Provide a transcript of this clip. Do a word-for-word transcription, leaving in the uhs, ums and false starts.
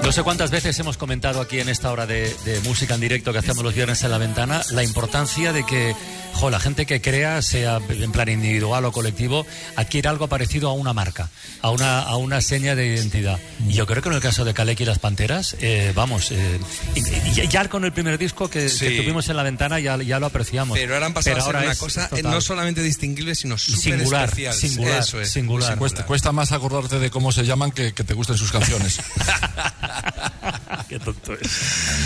No sé cuántas veces hemos comentado aquí en esta hora de, de música en directo que hacemos los viernes en La Ventana la importancia de que, jo, la gente que crea, sea en plan individual o colectivo, adquiera algo parecido a una marca, a una, a una seña de identidad. Y yo creo que en el caso de Kaleki y las Panteras, eh, vamos, eh, y, y ya con el primer disco que, sí. que tuvimos en La Ventana ya, ya lo apreciamos. Pero ahora han pasado Pero a ser una cosa total. no solamente distinguible, sino súper singular, especial. Singular, Eso es, singular. singular. Cuesta, cuesta más acordarte de cómo se llaman que que te gusten sus canciones. Qué tonto es.